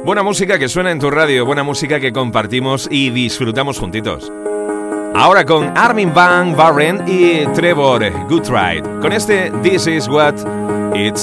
Buena música que suena en tu radio, buena música que compartimos y disfrutamos juntitos. Ahora con Armin van Buuren y Trevor Goodride, con este This Is What It's